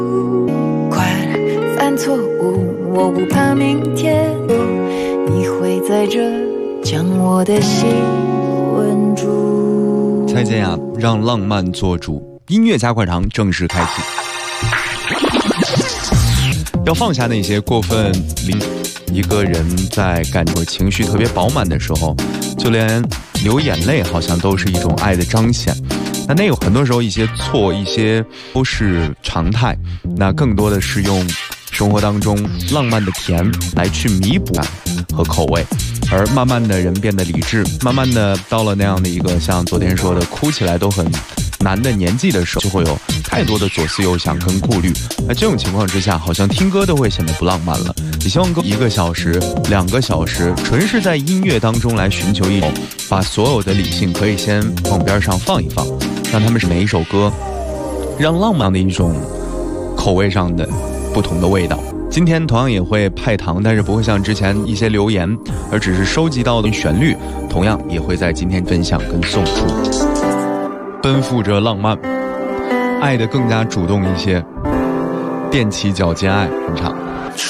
快犯错误，我不怕明天你会在这将我的心稳住。 蔡健雅让浪漫做主，音乐加快场正式开启。要放下那些过分一个人在感觉情绪特别饱满的时候，就连流眼泪好像都是一种爱的彰显。那有很多时候一些错，一些都是常态，那更多的是用生活当中浪漫的甜来去弥补和口味。而慢慢的人变得理智，慢慢的到了那样的一个像昨天说的哭起来都很难的年纪的时候，就会有太多的左思右想跟顾虑。那这种情况之下，好像听歌都会显得不浪漫了。你希望1个小时、2个小时，纯是在音乐当中来寻求一种，把所有的理性可以先往边上放一放，让他们是每一首歌，让浪漫的一种口味上的不同的味道。今天同样也会派糖，但是不会像之前一些留言，而只是收集到的旋律，同样也会在今天分享跟送出。奔赴着浪漫，爱得更加主动一些，踮起脚尖爱唱。